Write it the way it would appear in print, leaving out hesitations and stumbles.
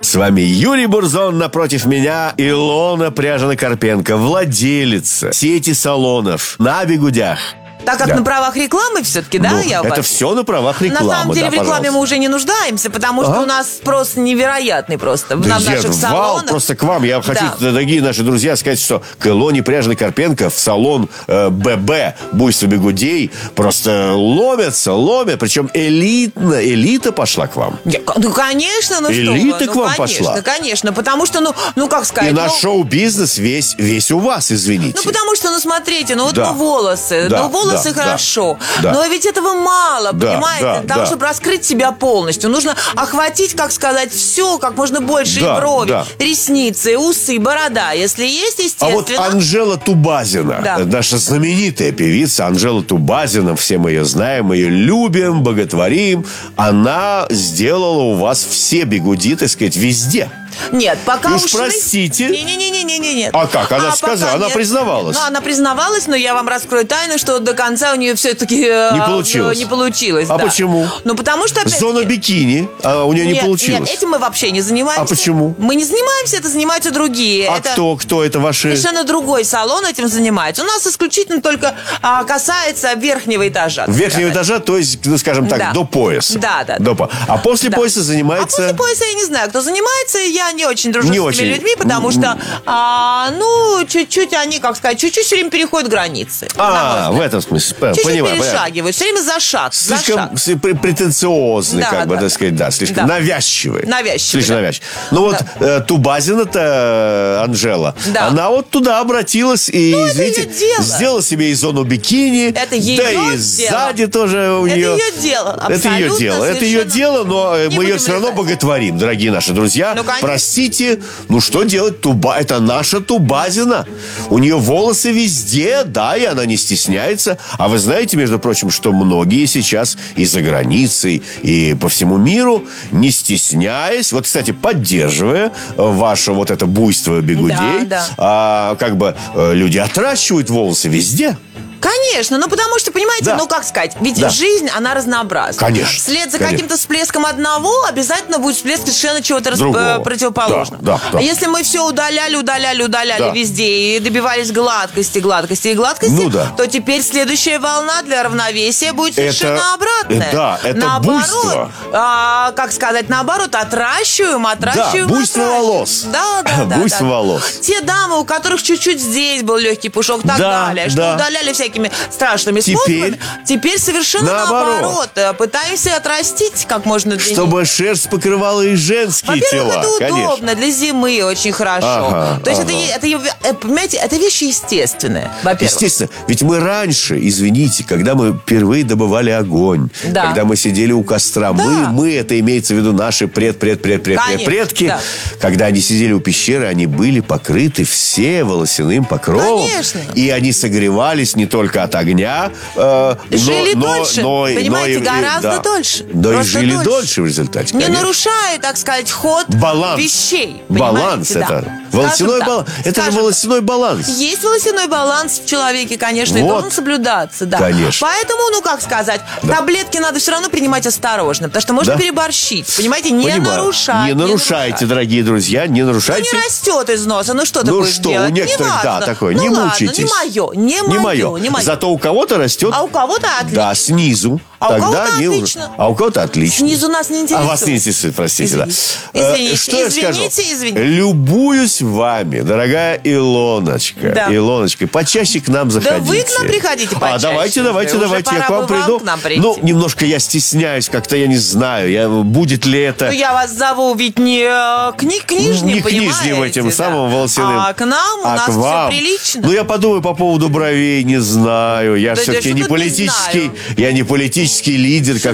С вами Юрий Бурзон, напротив меня Илона Пряжина-Карпенко, владелица сети салонов на Бигудях. Так как на правах рекламы все-таки, да? Это все на правах рекламы. На самом деле в рекламе мы уже не нуждаемся, потому что у нас спрос невероятный просто в наших салонах. Просто к вам. Я хочу, дорогие наши друзья, сказать, что к Илоне Пряжиной-Карпенко в салон ББ «Буйство бигудей» просто ломят. Причем элита пошла к вам. Ну, конечно, элита к вам пошла. Конечно, потому что, как сказать... И наш шоу-бизнес весь у вас, извините. Потому что, смотрите, волосы. Волосы хорошо. Да. Но ведь этого мало, понимаете? Для того, чтобы раскрыть себя полностью, нужно охватить, как сказать, все, как можно больше. И брови, ресницы, усы, борода. Если есть, естественно. А вот Анжела Тубазина, наша знаменитая певица Анжела Тубазина, все мы ее знаем, мы ее любим, боготворим. Она сделала у вас все бигуди, так сказать, везде. Нет, пока уж простите. Нет. А как? Она сказала, она признавалась. Она признавалась, но я вам раскрою тайну, что до конца у нее все-таки не получилось. А почему? Потому что опять... Зона бикини, а у нее не получилось. Нет, этим мы вообще не занимаемся. А почему? Мы не занимаемся, это занимаются другие. А кто это ваши? Совершенно другой салон этим занимается. У нас исключительно только касается верхнего этажа. Верхнего этажа, то есть, скажем так, до пояса. Да. А после пояса занимается... А после пояса я не знаю, кто занимается. Я не очень дружу с этими людьми, потому что, чуть-чуть они, как сказать, чуть-чуть все время переходят границы. В этом смысле. Чуть-чуть перешагивают, все время за шаг. Слишком претенциозный, так сказать, слишком навязчивый. Слишком навязчивый. Ну Тубазина-то, Анжела, она вот туда обратилась и, извините, сделала себе и зону бикини. Это ее дело. И сзади тоже у нее. Это ее дело. Это ее дело, но мы ее все равно боготворим, дорогие наши друзья. Простите, что делать? Это наша Тубазина. У нее волосы везде, и она не стесняется. А вы знаете, между прочим, что многие сейчас и за границей, и по всему миру, не стесняясь, кстати, поддерживая ваше это буйство бигудей, люди отращивают волосы везде. Конечно, потому что, понимаете, как сказать, ведь жизнь, она разнообразна. Конечно. Вслед за каким-то всплеском одного обязательно будет всплеск совершенно чего-то противоположного. А если мы все удаляли везде и добивались гладкости, то теперь следующая волна для равновесия будет совершенно обратная. Это буйство. Наоборот, отращиваем. Буйство волос. Буйство волос. Те дамы, у которых чуть-чуть здесь был легкий пушок, так далее, что удаляли всякими страшными способами. Теперь совершенно наоборот. Пытаемся отрастить как можно длиннее. Чтобы шерсть покрывала и женские тела. Во-первых, это удобно, для зимы очень хорошо. То есть это, понимаете, это вещи естественные, во-первых. Естественно. Ведь мы раньше, извините, когда мы впервые добывали огонь, когда мы сидели у костра, мы, это имеется в виду наши предки, когда они сидели у пещеры, они были покрыты все волосяным покровом. Конечно. И они согревались не только от огня, жили дольше, понимаете, гораздо дольше. Но и жили дольше в результате. Не нарушая, так сказать, ход вещей. Баланс это. Волосяной баланс. Это же волосяной баланс. Есть волосяной баланс в человеке, конечно, и должен соблюдаться. Конечно. Поэтому, таблетки надо все равно принимать осторожно, потому что можно переборщить. Понимаете, не нарушать. Не нарушайте, дорогие друзья, не нарушайте. Не растет из носа, что ты будешь делать? У некоторых, такое, не мучайтесь. Не мое. Зато у кого-то растет. А у кого-то отлично. Да, снизу. А у кого-то отлично. А у кого-то отлично. Снизу нас не интересует. А вас не интересует, простите. Извините. Любуюсь вами, дорогая Илоночка. Илоночка, почаще к нам заходите. Да вы к нам приходите почаще. Давайте, я к вам приду. Немножко я стесняюсь, как-то я не знаю, будет ли это... Я вас зову ведь не к нижним, понимаете? Не к нижним этим самым волосяным. А к нам, у нас все прилично. Я подумаю по поводу бровей, не знаю. Я все-таки не политический лидер, как